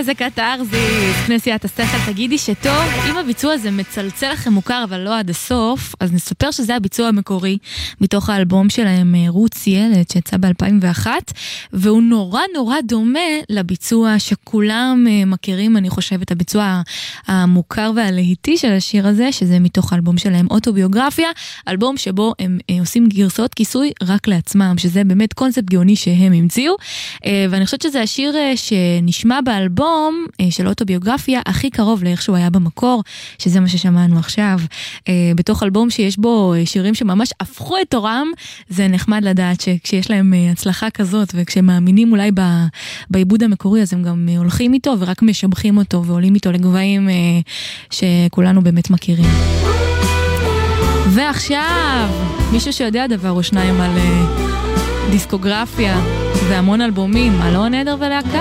איזה קטרזיס, כנסיית השכל, תגידי שטוב, אם הביצוע הזה מצלצל לכם מוכר אבל לא עד הסוף, אז נספר שזה הביצוע המקורי מתוך האלבום שלהם רוץ ילד שיצא ב-2001, והוא נורא נורא דומה לביצוע שכולם מכירים, אני חושבת, הביצוע המוכר והלהיטי של השיר הזה, שזה מתוך האלבום שלהם אוטוביוגרפיה, אלבום שבו הם עושים גרסאות כיסוי רק לעצמם, שזה באמת קונספט גאוני שהם המציאו, ואני חושבת שזה השיר שנשמע באלבום של אוטוביוגרפיה הכי קרוב לאיך שהוא היה במקור, שזה מה ששמענו עכשיו. בתוך אלבום שיש בו שירים שממש הפכו את תורם, זה נחמד לדעת שכשיש להם הצלחה כזאת, וכשהם מאמינים אולי בעיבוד המקורי, אז הם גם הולכים איתו ורק משבחים אותו ועולים איתו לגבהים שכולנו באמת מכירים. ועכשיו, מישהו שיודע דבר או שניים על דיסקוגרפיה והמון אלבומים, אלון עדר ולהקה.